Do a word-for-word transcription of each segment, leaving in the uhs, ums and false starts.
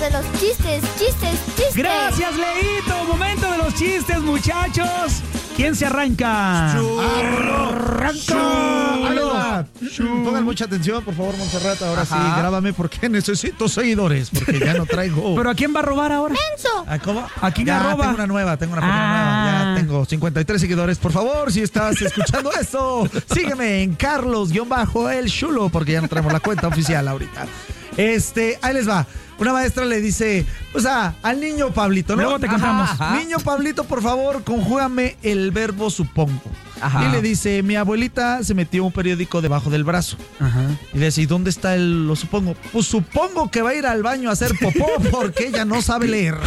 de los chistes, chistes, chistes. Gracias, Leito. Momento de los chistes, muchachos. ¿Quién se arranca? ¡Arranca! Pongan mucha atención, por favor, Montserrat. Ahora Ajá. sí, grábame porque necesito seguidores, porque ya no traigo. ¿Pero a quién va a robar ahora? ¡Menso! ¿A cómo? ¿A quién ya, roba? tengo una nueva, tengo una ah. nueva. Ya tengo cincuenta y tres seguidores. Por favor, si estás escuchando esto, sígueme en Carlos-el Chulo, porque ya no traemos la cuenta oficial ahorita. Este, ahí les va. Una maestra le dice, pues ah, al niño Pablito, ¿no? Luego te contamos. Ajá. Niño Pablito, por favor, conjúgame el verbo supongo. Ajá. Y le dice, mi abuelita se metió un periódico debajo del brazo. Ajá. Y le dice, ¿y dónde está el lo supongo? Pues supongo que va a ir al baño a hacer popó porque ella no sabe leer.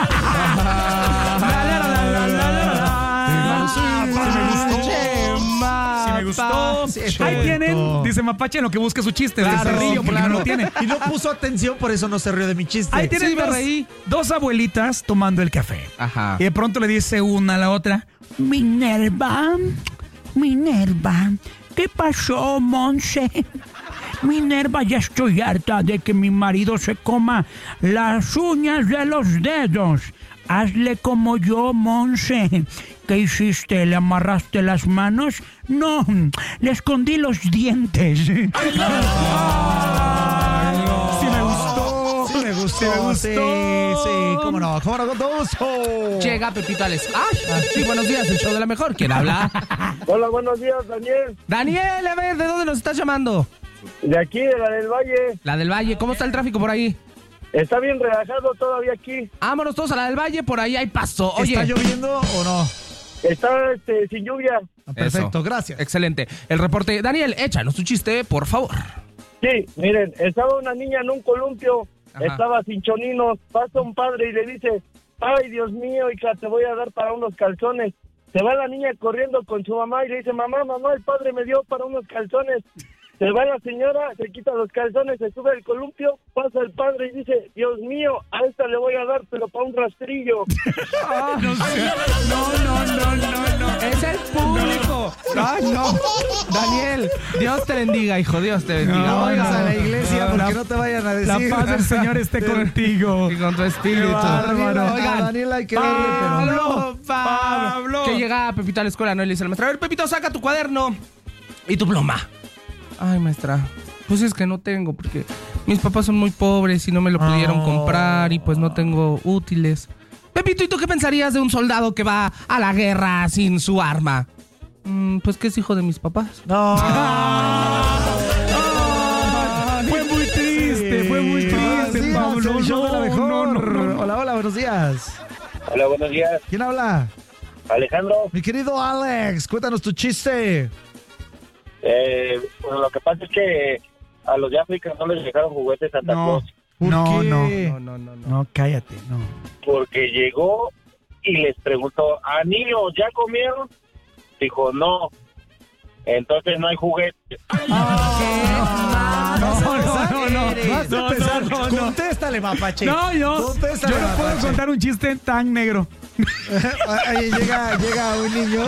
Me gustó. Sí, ahí tienen, dice Mapache, en lo que busca su chiste. Claro, se río porque claro. no lo tiene. Y no puso atención, por eso no se rió de mi chiste. Ahí tienen sí, dos, dos abuelitas tomando el café. Ajá. Y de pronto le dice una a la otra, Minerva, Minerva, ¿qué pasó, Monse? Minerva, ya estoy harta de que mi marido se coma las uñas de los dedos. Hazle como yo, Monse. ¿Qué hiciste? ¿Le amarraste las manos? No, le escondí los dientes. ¡Ay, no! Sí me gustó. Sí me gustó. Sí, me gustó. Sí, sí, cómo no, cómo no, con todo gusto. Llega Pepito Alex. Ah, sí, buenos días, el show de la mejor. ¿Quién habla? Hola, buenos días, Daniel. Daniel, a ver, ¿de dónde nos estás llamando? De aquí, de la del Valle. La del Valle, ¿cómo está el tráfico por ahí? Está bien relajado todavía aquí. Vámonos todos a la del Valle, por ahí hay paso. Oye, ¿está lloviendo o no? Está este, sin lluvia. Ah, perfecto, Eso. Gracias. Excelente. El reporte. Daniel, échanos tu chiste, por favor. Sí, miren, estaba una niña en un columpio, Ajá. estaba sin choninos, pasa un padre y le dice, ay, Dios mío, hija, te voy a dar para unos calzones. Se va la niña corriendo con su mamá y le dice, mamá, mamá, el padre me dio para unos calzones. Se va la señora, se quita los calzones, se sube al columpio, pasa el padre y dice, Dios mío, a esta le voy a dar, pero para un rastrillo. Ah, no, no, no, no, no. Es el público. No. Ay, no. Daniel, Dios te bendiga, hijo, Dios te bendiga. No vayas no, a la iglesia no, porque la, no te vayan a decir. La paz del Señor esté contigo. Y con tu espíritu. Bárbaro. Oigan, a Daniel hay que verle, pero Pablo, Pablo. Que llega Pepito a la escuela, ¿no? Y le dice al maestro, a ver, Pepito, saca tu cuaderno y tu pluma. Ay, maestra, pues es que no tengo, porque mis papás son muy pobres y no me lo pudieron oh. comprar y pues no tengo útiles. Pepito, ¿y tú qué pensarías de un soldado que va a la guerra sin su arma? Mm, pues que es hijo de mis papás. No. Ah. Ah. Fue muy triste, sí. fue muy triste, sí, Pablo. El show de la mejor. No, no, no. Hola, hola, buenos días. Hola, buenos días. ¿Quién habla? Alejandro. Mi querido Alex, cuéntanos tu chiste. Eh, bueno, lo que pasa es que a los de África no les dejaron juguetes Santa no, Claus. No, no, no, no, no, no. No, cállate, no. Porque llegó y les preguntó, ¿a niños ya comieron? Dijo, no. Entonces no hay juguetes. Ah, no, no, no, no. Vas a empezar. No, no, no. Contéstale, Mapache. No, yo, Contéstale, yo no puedo Mapache. contar un chiste tan negro. Ahí llega, llega un niño.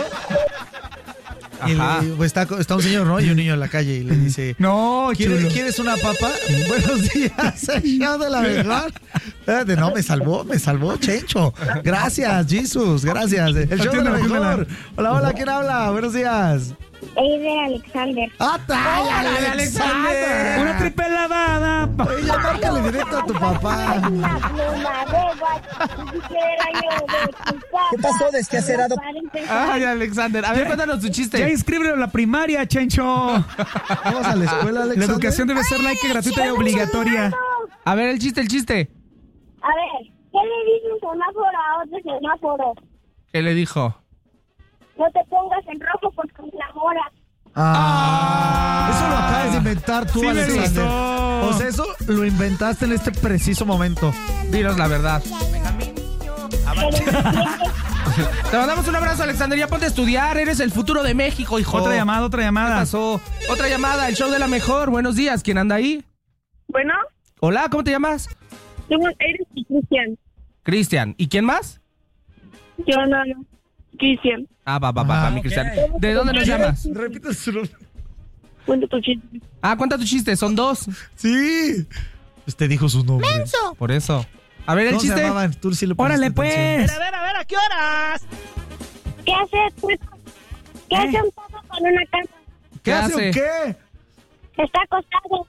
Y le, pues está, está un señor, ¿no? Y un niño en la calle y le dice, no, ¿quieres, chulo. ¿quieres una papa? Buenos días, señor de la mejor. Espérate, no, me salvó, me salvó, Chencho. Gracias, Jesús, gracias. El show de la mejor. Hola, hola, ¿quién habla? Buenos días. Es de Alexander. ¡Ah, ¡Hola, Alexander! Alexander! Una triple lavada. Oye, márcale directo a tu papá. ¿Qué pasó, desquacerado? Ay, Alexander, a ver, Ya- cuéntanos tu chiste. Ya inscríbelo en la primaria, Chencho. Vamos a la escuela, Alexander. La educación debe ser laica, gratuita y obligatoria. A ver, el chiste, el chiste. A ver, ¿qué le dice un semáforo a otro semáforo? ¿Qué le dijo? No te pongas en rojo porque me enamora. Ah, eso lo acabas de inventar tú, Sí me Alexander. gustó. O sea, eso lo inventaste en este preciso momento. Dinos la verdad. Te mandamos un abrazo, Alexander. Ya ponte a estudiar. Eres el futuro de México, hijo. Otra llamada, otra ¿Qué llamada. pasó? Otra llamada, el show de la mejor. Buenos días. ¿Quién anda ahí? Bueno, Hola, ¿cómo te llamas? somos Eres y Cristian. Cristian. ¿Y quién más? Yo no, no. Cristian. Ah, va, va, va, Ah, va, mi Cristian. ¿De dónde nos llamas? Repite su nombre. Cuenta tu chiste. Ah, cuenta tu chiste. Son dos. Sí. Usted dijo su nombre. Por eso. A ver, el ¿Cómo se chiste. llamaban? Tú sí le pusiste Órale, atención. pues. A ver, a ver, ¿a qué horas? ¿Qué hace, pues? ¿Qué ¿Eh? hace un pato con una cama? ¿Qué ¿Qué hace hace? o qué? Está acostado.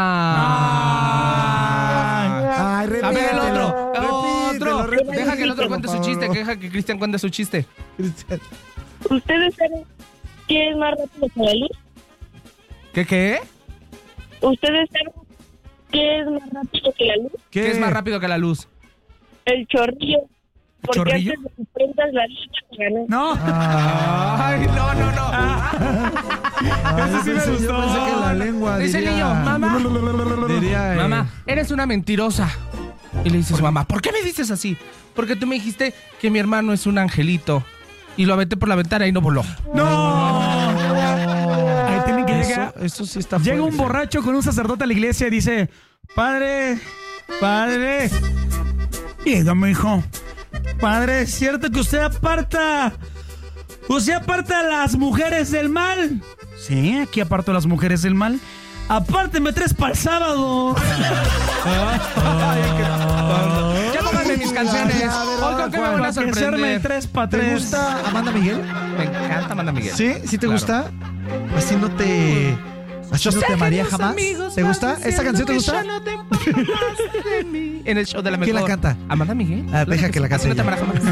Ah. Ay, A ver, el repítelo, otro. repítelo, Otro. repítelo, Deja que el otro por cuente su favor. chiste. que Deja que Cristian cuente su chiste. Cristian. ¿Ustedes saben qué es más rápido que la luz? ¿Qué qué? ¿Ustedes saben qué es más rápido que la luz? ¿Qué es más rápido que la luz? El chorrillo. Porque ¿Chorrillo? antes de que prendas la luz ya te ganó. No. Ay, no, no, no. Ah, Ese sí me yo gustó. pensé que la lengua Dice el diría- niño, mamá. Diría, eh, Mamá, eres una mentirosa. Y le dice su mamá, ¿por qué me dices así? Porque tú me dijiste que mi hermano es un angelito. Y lo aventé por la ventana y no voló. ¡No! Ahí tienen que Eso, llegar. eso sí está Llega un fuerte. borracho con un sacerdote a la iglesia y dice: Padre, padre, dígame, hijo. Padre, ¿es cierto que usted aparta? ¿Usted aparta a las mujeres del mal? Sí, aquí aparto a las mujeres del mal. Apárteme tres para el sábado. Ya pónganme mis canciones. Ya, a ver, Hoy con qué me van a Para que se arme sorprender. el tres para ¿Te tres. gusta Amanda Miguel? Me encanta Amanda Miguel. ¿Sí? ¿Sí te Claro. gusta? Así no te... Así no te amaría jamás. ¿Te gusta? ¿Esta canción te gusta? En el show de la mejor. ¿Quién la canta? Amanda Miguel. Ah, deja que la cante Así no te ella. amará jamás.